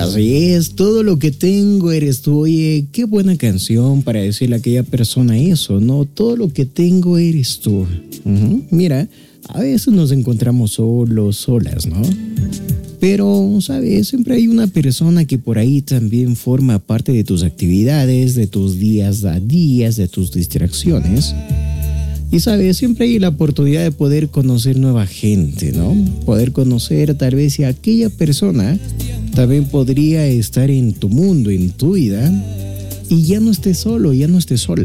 Así es, todo lo que tengo eres tú. Oye, qué buena canción para decirle a aquella persona eso, ¿no? Todo lo que tengo eres tú. Mira, a veces nos encontramos solos, solas, ¿no? Pero, ¿sabes? Siempre hay una persona que por ahí también forma parte de tus actividades, de tus días a días, de tus distracciones. Y, ¿sabes? Siempre hay la oportunidad de poder conocer nueva gente, ¿no? Poder conocer tal vez si aquella persona también podría estar en tu mundo, en tu vida, y ya no estés solo, ya no estés sola.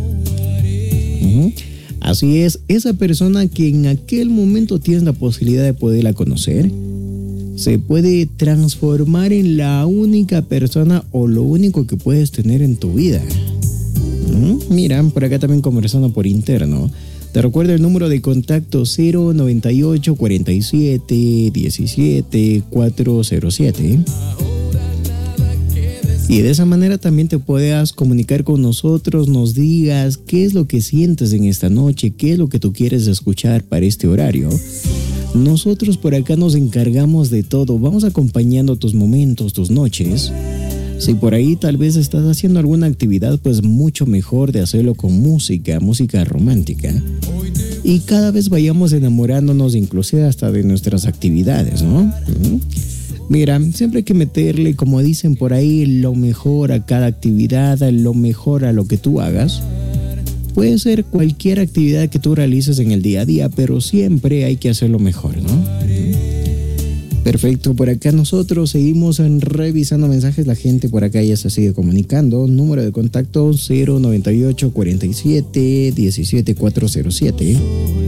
Así es, esa persona que en aquel momento tienes la posibilidad de poderla conocer, se puede transformar en la única persona o lo único que puedes tener en tu vida. Mira, por acá también conversando por interno. Te recuerdo el número de contacto 098 47 17 407. Y de esa manera también te puedas comunicar con nosotros, nos digas qué es lo que sientes en esta noche, qué es lo que tú quieres escuchar para este horario. Nosotros por acá nos encargamos de todo, vamos acompañando tus momentos, tus noches. Si por ahí tal vez estás haciendo alguna actividad, pues mucho mejor de hacerlo con música romántica. Y cada vez vayamos enamorándonos inclusive hasta de nuestras actividades, ¿no? Mira, siempre hay que meterle, como dicen por ahí, lo mejor a cada actividad, lo mejor a lo que tú hagas. Puede ser cualquier actividad que tú realices en el día a día, pero siempre hay que hacerlo mejor, ¿no? Perfecto, por acá nosotros seguimos revisando mensajes, la gente por acá ya se sigue comunicando. Número de contacto 098 47 17 407.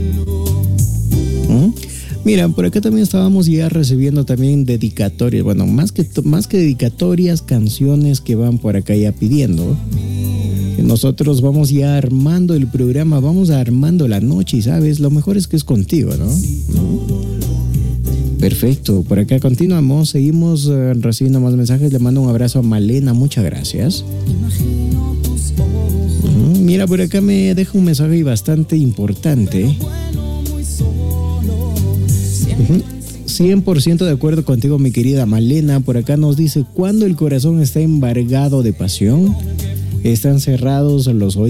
Mira, por acá también estábamos ya recibiendo también dedicatorias, bueno, más que dedicatorias, canciones que van por acá ya pidiendo. Nosotros vamos ya armando el programa, vamos armando la noche y sabes, lo mejor es que es contigo, ¿no? Perfecto, por acá continuamos, seguimos recibiendo más mensajes. Le mando un abrazo a Malena, muchas gracias. Mira, por acá me deja un mensaje bastante importante. 100% de acuerdo contigo, mi querida Malena. Por acá nos dice: cuando el corazón está embargado de pasión, están cerrados los oídos